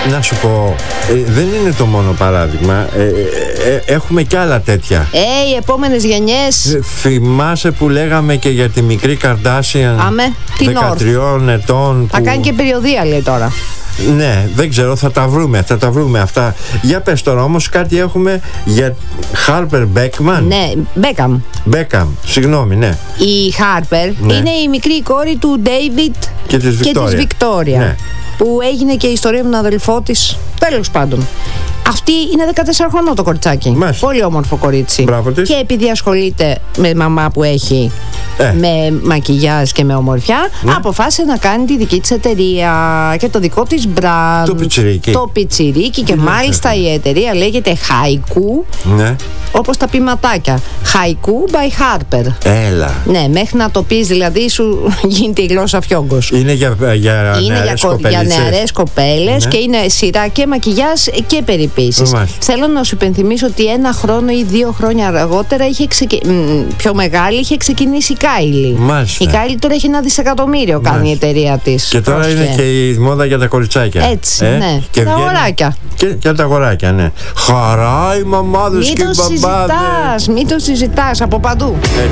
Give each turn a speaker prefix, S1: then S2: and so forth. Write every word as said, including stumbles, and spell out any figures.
S1: να σου πω, ε, δεν είναι το μόνο παράδειγμα. Ε, ε, ε, έχουμε κι άλλα τέτοια.
S2: Ε, οι επόμενες γενιές.
S1: Ε, θυμάσαι που λέγαμε και για τη μικρή Καρντάσιαν.
S2: Άμε, την
S1: δεκατριών ετών.
S2: Θα
S1: που...
S2: κάνει και περιοδία, λέει τώρα.
S1: Ναι, δεν ξέρω, θα τα βρούμε, θα τα βρούμε αυτά. Για πες τώρα όμως, κάτι έχουμε για Harper Beckman.
S2: Ναι, Beckham.
S1: Beckham, συγγνώμη, ναι.
S2: Η Harper
S1: Ναι.
S2: είναι η μικρή κόρη του David
S1: Και της Victoria.
S2: Victoria,
S1: Ναι.
S2: που έγινε και η ιστορία με τον αδελφό της. Τέλος πάντων. Αυτή είναι δεκατέσσερα χρονών το κοριτσάκι.
S1: Μάλιστα.
S2: Πολύ όμορφο κορίτσι.
S1: Μπράβο της.
S2: Και επειδή ασχολείται με μαμά που έχει
S1: Ε.
S2: με μακιγιάζ και με ομορφιά,
S1: Ναι.
S2: αποφάσισε να κάνει τη δική της εταιρεία και το δικό της brand.
S1: Το πιτσιρίκι.
S2: Το πιτσιρίκι και
S1: Τι
S2: μάλιστα
S1: λέτε.
S2: η εταιρεία λέγεται Haiku,
S1: Ναι.
S2: όπως τα ποιηματάκια. Haiku by Harper.
S1: Έλα.
S2: Ναι, μέχρι να το πεις δηλαδή σου γίνεται η γλώσσα φιόγκος.
S1: Είναι για, για
S2: Είναι
S1: νεαρές
S2: για, κο- για
S1: κοπελίτσες.
S2: νεαρές κοπέλες,
S1: Ναι.
S2: και είναι σειρά και μακιγιάζ και περιποίησης.
S1: Μάλιστα.
S2: Θέλω να σου υπενθυμίσω ότι ένα χρόνο ή δύο χρόνια αργότερα είχε ξεκι... μ, πιο μεγάλη είχε ξεκινήσει η Κάιλι.
S1: Μάλιστα.
S2: Η Κάιλι τώρα έχει ένα δισεκατομμύριο κάνει η
S1: Μάλιστα.
S2: εταιρεία της.
S1: Και τώρα
S2: Πρόσεχε.
S1: είναι και η μόδα για τα κοριτσάκια.
S2: Έτσι, ναι.
S1: Και
S2: Τα
S1: βγαίνει-
S2: αγοράκια.
S1: Και για τα αγοράκια, ναι. Χαρά οι μαμάδες
S2: Μην
S1: και οι
S2: το
S1: μπαμπάδες.
S2: συζητάς, μην το συζητάς από παντού.
S1: Έτσι.